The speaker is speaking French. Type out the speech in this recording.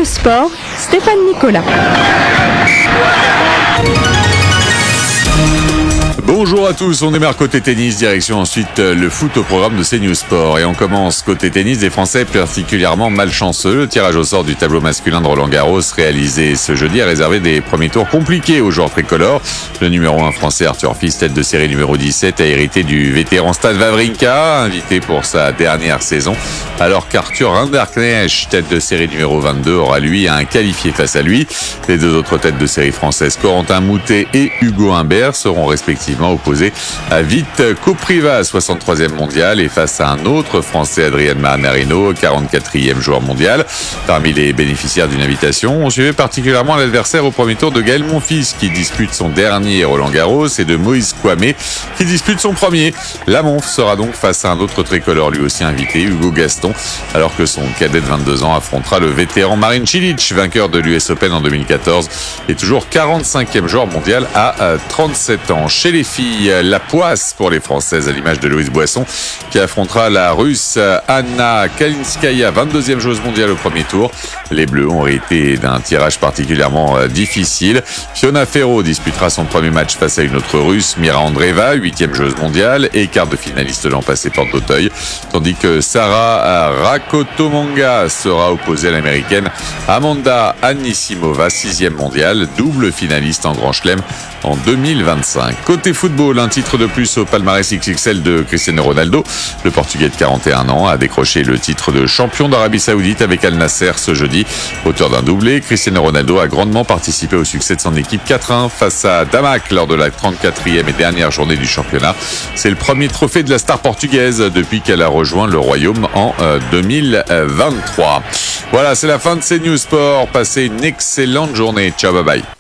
Sport, Stéphane Nicolas. Bonjour à tous, on démarre côté tennis, direction ensuite le foot au programme de CNews Sport. Et on commence côté tennis, des Français particulièrement malchanceux. Le tirage au sort du tableau masculin de Roland Garros réalisé ce jeudi a réservé des premiers tours compliqués aux joueurs tricolores. Le numéro 1 français Arthur Fils, tête de série numéro 17, a hérité du vétéran Stan Wawrinka, invité pour sa dernière saison. Alors qu'Arthur Rinderknecht, tête de série numéro 22, aura lui un qualifié face à lui. Les deux autres têtes de série françaises, Corentin Moutet et Hugo Humbert, seront respectivement opposé à Vite Kopriva, 63e mondial, et face à un autre Français, Adrien Manarino, 44e joueur mondial. Parmi les bénéficiaires d'une invitation, on suivait particulièrement l'adversaire au premier tour de Gaël Monfils, qui dispute son dernier Roland Garros, et de Moïse Kouamé, qui dispute son premier. La Monf sera donc face à un autre tricolore, lui aussi invité, Hugo Gaston, alors que son cadet de 22 ans affrontera le vétéran Marin Cilic, vainqueur de l'US Open en 2014, et toujours 45e joueur mondial à 37 ans. Chez les filles, la poisse pour les Françaises, à l'image de Louise Boisson, qui affrontera la Russe Anna Kalinskaya, 22e joueuse mondiale au premier tour. Les Bleus ont hérité d'un tirage particulièrement difficile. Fiona Ferro disputera son premier match face à une autre Russe, Mira Andreeva, 8e joueuse mondiale et quart de finaliste l'an passé porte d'Auteuil, tandis que Sarah Rakotomanga sera opposée à l'américaine Amanda Anisimova, 6e mondiale, double finaliste en Grand Chelem en 2025. Côté football, un titre de plus au palmarès XXL de Cristiano Ronaldo. Le Portugais de 41 ans a décroché le titre de champion d'Arabie Saoudite avec Al Nasser ce jeudi. Auteur d'un doublé, Cristiano Ronaldo a grandement participé au succès de son équipe 4-1 face à Damak lors de la 34e et dernière journée du championnat. C'est le premier trophée de la star portugaise depuis qu'elle a rejoint le royaume en 2023. Voilà, c'est la fin de CNews Sport. Passez une excellente journée. Ciao, bye bye.